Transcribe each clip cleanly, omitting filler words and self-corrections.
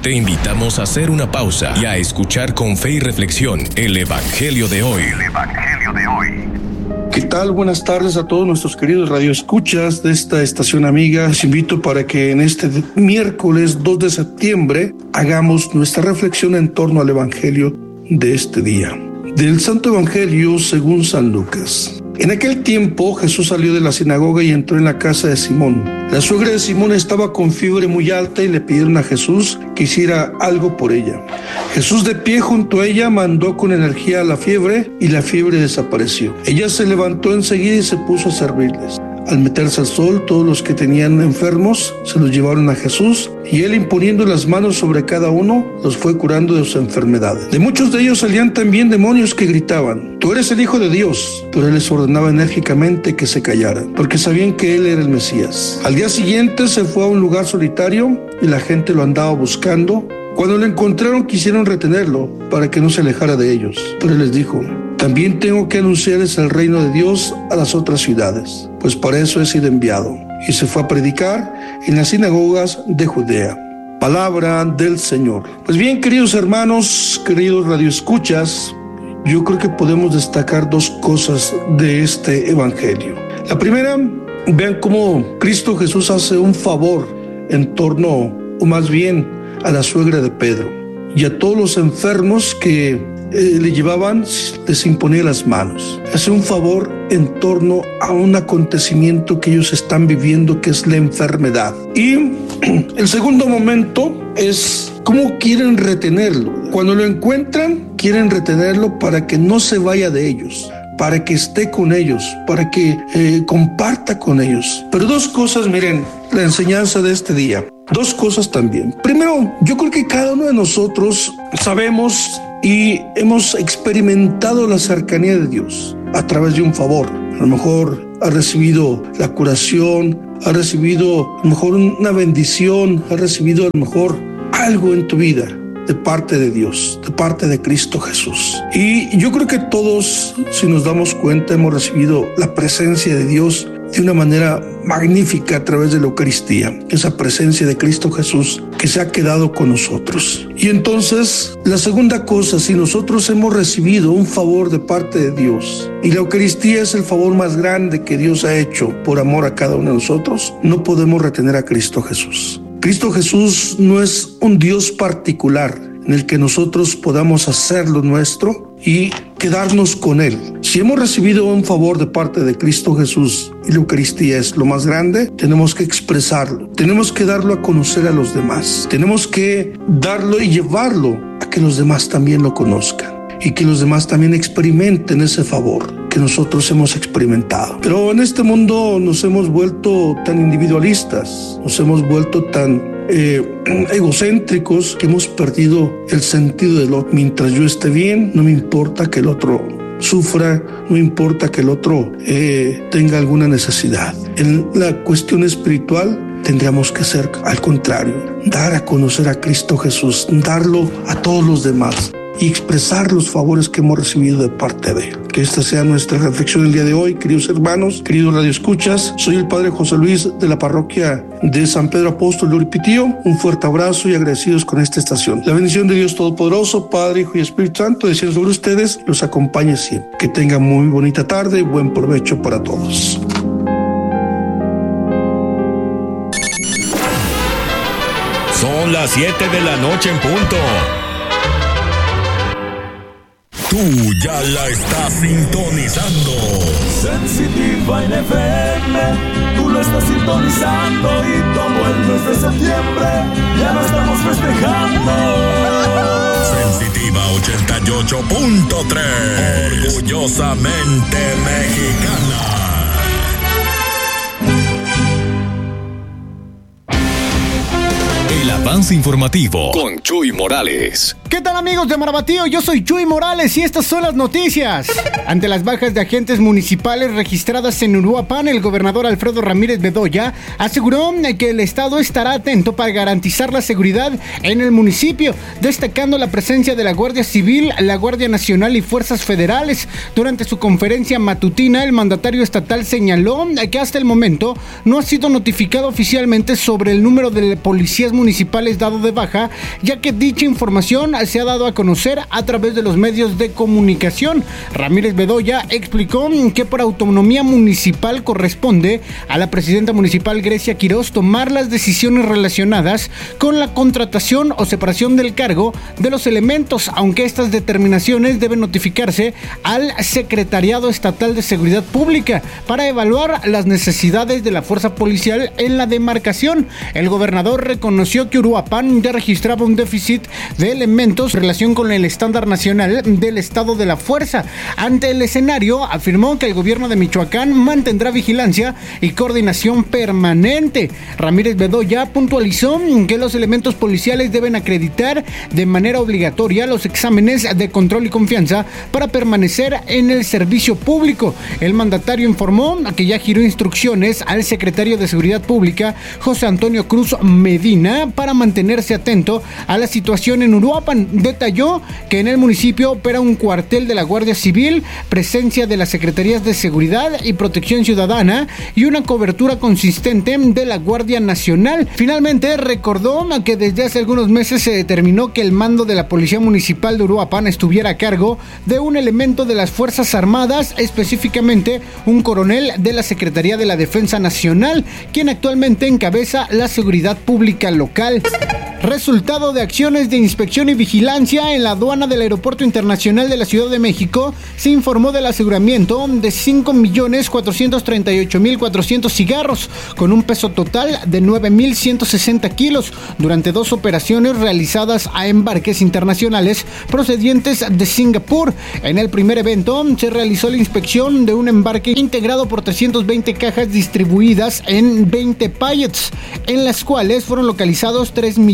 Te invitamos a hacer una pausa y a escuchar con fe y reflexión el Evangelio de hoy. ¿Qué tal? Buenas tardes a todos nuestros queridos radioescuchas de esta estación amiga. Les invito para que en este miércoles 2 de septiembre hagamos nuestra reflexión en torno al Evangelio de este día. Del Santo Evangelio según San Lucas. En aquel tiempo Jesús salió de la sinagoga y entró en la casa de Simón. La suegra de Simón estaba con fiebre muy alta y le pidieron a Jesús que hiciera algo por ella. Jesús, de pie junto a ella, mandó con energía a la fiebre y la fiebre desapareció. Ella se levantó enseguida y se puso a servirles. Al meterse el sol, todos los que tenían enfermos se los llevaron a Jesús, y él, imponiendo las manos sobre cada uno, los fue curando de sus enfermedades. De muchos de ellos salían también demonios que gritaban: «Tú eres el Hijo de Dios». Pero él les ordenaba enérgicamente que se callaran, porque sabían que él era el Mesías. Al día siguiente se fue a un lugar solitario y la gente lo andaba buscando. Cuando lo encontraron, quisieron retenerlo para que no se alejara de ellos. Pero él les dijo: «También tengo que anunciarles el reino de Dios a las otras ciudades, pues para eso he sido enviado». Y se fue a predicar en las sinagogas de Judea. Palabra del Señor. Pues bien, queridos hermanos, queridos radioescuchas, yo creo que podemos destacar dos cosas de este evangelio. La primera, vean cómo Cristo Jesús hace un favor en torno, o más bien, a la suegra de Pedro, y a todos los enfermos que le llevaban, les imponía las manos. Hace un favor en torno a un acontecimiento que ellos están viviendo, que es la enfermedad. Y el segundo momento es cómo quieren retenerlo. Cuando lo encuentran, quieren retenerlo para que no se vaya de ellos, para que esté con ellos, para que comparta con ellos. Pero dos cosas, miren, la enseñanza de este día. Dos cosas también. Primero, yo creo que cada uno de nosotros sabemos y hemos experimentado la cercanía de Dios a través de un favor. A lo mejor has recibido la curación, has recibido a lo mejor una bendición, has recibido a lo mejor algo en tu vida de parte de Dios, de parte de Cristo Jesús. Y yo creo que todos, si nos damos cuenta, hemos recibido la presencia de Dios de una manera magnífica a través de la Eucaristía, esa presencia de Cristo Jesús que se ha quedado con nosotros. Y entonces, la segunda cosa, si nosotros hemos recibido un favor de parte de Dios, y la Eucaristía es el favor más grande que Dios ha hecho por amor a cada uno de nosotros, no podemos retener a Cristo Jesús. Cristo Jesús no es un Dios particular en el que nosotros podamos hacerlo nuestro y quedarnos con Él. Si hemos recibido un favor de parte de Cristo Jesús y la Eucaristía es lo más grande, tenemos que expresarlo, tenemos que darlo a conocer a los demás, tenemos que darlo y llevarlo a que los demás también lo conozcan y que los demás también experimenten ese favor que nosotros hemos experimentado. Pero en este mundo nos hemos vuelto tan individualistas, nos hemos vuelto tan egocéntricos que hemos perdido el sentido del otro. Mientras yo esté bien, no me importa que el otro sufra, no importa que el otro tenga alguna necesidad. En la cuestión espiritual tendríamos que ser al contrario, dar a conocer a Cristo Jesús, darlo a todos los demás y expresar los favores que hemos recibido de parte de Él. Que esta sea nuestra reflexión el día de hoy, queridos hermanos, queridos radioescuchas. Soy el Padre José Luis de la parroquia de San Pedro Apóstol de Uripitío. Un fuerte abrazo y agradecidos con esta estación. La bendición de Dios Todopoderoso, Padre, Hijo y Espíritu Santo, descienda sobre ustedes, los acompañe siempre. Que tengan muy bonita tarde y buen provecho para todos. Son las 7 de la noche en punto. Tú ya la estás sintonizando. Sensitiva FM, tú lo estás sintonizando y todo el mes de septiembre ya lo estamos festejando. Sensitiva 88.3, orgullosamente mexicana. El avance informativo con Chuy Morales. ¿Qué tal, amigos de Marabatío? Yo soy Chuy Morales y estas son las noticias. Ante las bajas de agentes municipales registradas en Uruapan, el gobernador Alfredo Ramírez Bedoya aseguró que el estado estará atento para garantizar la seguridad en el municipio, destacando la presencia de la Guardia Civil, la Guardia Nacional y fuerzas federales. Durante su conferencia matutina, el mandatario estatal señaló que hasta el momento no ha sido notificado oficialmente sobre el número de policías municipales dado de baja, ya que dicha información se ha dado a conocer a través de los medios de comunicación. Ramírez Bedoya explicó que por autonomía municipal corresponde a la presidenta municipal Grecia Quirós tomar las decisiones relacionadas con la contratación o separación del cargo de los elementos, aunque estas determinaciones deben notificarse al Secretariado Estatal de Seguridad Pública para evaluar las necesidades de la fuerza policial en la demarcación. El gobernador reconoció que Uruapan ya registraba un déficit de elementos en relación con el estándar nacional del estado de la fuerza. Ante el escenario, afirmó que el gobierno de Michoacán mantendrá vigilancia y coordinación permanente. Ramírez Bedoya puntualizó que los elementos policiales deben acreditar de manera obligatoria los exámenes de control y confianza para permanecer en el servicio público. El mandatario informó que ya giró instrucciones al secretario de Seguridad Pública, José Antonio Cruz Medina, para mantenerse atento a la situación en Uruapan. Detalló que en el municipio opera un cuartel de la Guardia Civil, presencia de las Secretarías de Seguridad y Protección Ciudadana y una cobertura consistente de la Guardia Nacional. Finalmente, recordó que desde hace algunos meses se determinó que el mando de la Policía Municipal de Uruapan estuviera a cargo de un elemento de las Fuerzas Armadas, específicamente un coronel de la Secretaría de la Defensa Nacional, quien actualmente encabeza la seguridad pública local. Resultado de acciones de inspección y vigilancia en la aduana del Aeropuerto Internacional de la Ciudad de México, se informó del aseguramiento de 5.438.400 cigarros con un peso total de 9.160 kilos durante 2 operaciones realizadas a embarques internacionales procedientes de Singapur. En el primer evento se realizó la inspección de un embarque integrado por 320 cajas distribuidas en 20 pallets, en las cuales fueron localizados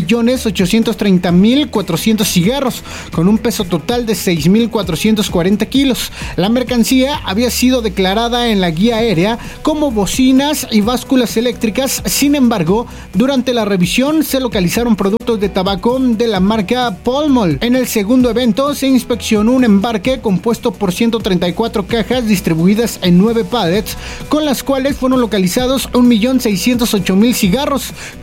3.830.400 cigarros con un peso total de 6.440 kilos. La mercancía había sido declarada en la guía aérea como bocinas y básculas eléctricas. Sin embargo, durante la revisión se localizaron productos de tabaco de la marca Pall Mall. En el segundo evento se inspeccionó un embarque compuesto por 134 cajas distribuidas en 9 pallets, con las cuales fueron localizados 1.608.000 cigarros